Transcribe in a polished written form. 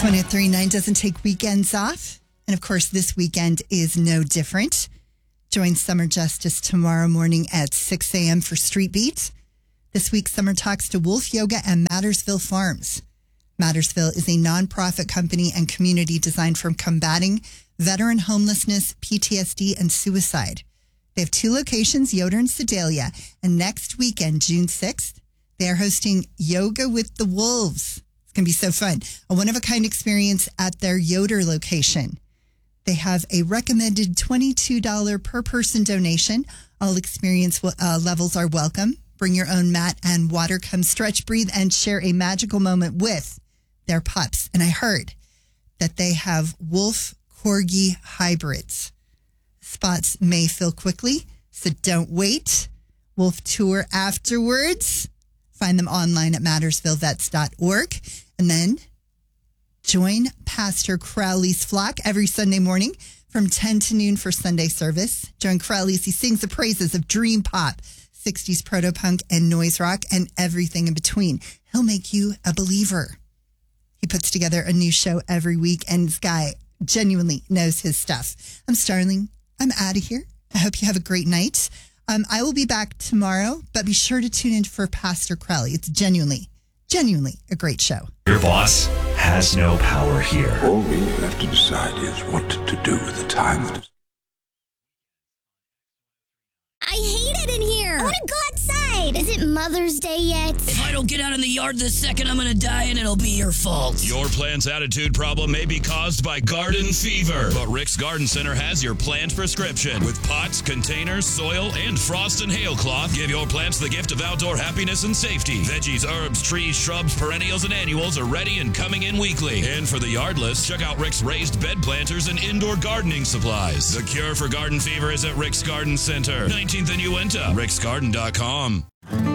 Kicks 103.9 doesn't take weekends off. And of course, this weekend is no different. Join Summer Justice tomorrow morning at 6 a.m. for Street Beat. This week, Summer talks to Wolf Yoga and Mattersville Farms. Mattersville is a nonprofit company and community designed for combating veteran homelessness, PTSD, and suicide. They have 2 locations, Yoder and Sedalia. And next weekend, June 6th, they are hosting Yoga with the Wolves. It's going to be so fun. A one-of-a-kind experience at their Yoder location. They have a recommended $22 per person donation. All experience levels are welcome. Bring your own mat and water. Come stretch, breathe, and share a magical moment with their pups. And I heard that they have Wolf Corgi hybrids. Spots may fill quickly, so don't wait. Wolf tour afterwards. Find them online at mattersvillevets.org. And then join Pastor Crowley's flock every Sunday morning from 10 to noon for Sunday service. Join Crowley as he sings the praises of dream pop, 60s proto-punk, and noise rock, and everything in between. He'll make you a believer. He puts together a new show every week, and this guy genuinely knows his stuff. I'm Starling. I'm out of here. I hope you have a great night. I will be back tomorrow, but be sure to tune in for Pastor Crowley. It's genuinely a great show. Your boss has no power here. All we have to decide is what to do with the time that is. I hate it in here. I want to go outside. Is it Mother's Day yet? If I don't get out in the yard this second, I'm going to die and it'll be your fault. Your plant's attitude problem may be caused by garden fever, but Rick's Garden Center has your plant prescription. With pots, containers, soil, and frost and hail cloth, give your plants the gift of outdoor happiness and safety. Veggies, herbs, trees, shrubs, perennials, and annuals are ready and coming in weekly. And for the yardless, check out Rick's raised bed planters and indoor gardening supplies. The cure for garden fever is at Rick's Garden Center, 19th and Uinta, ricksgarden.com.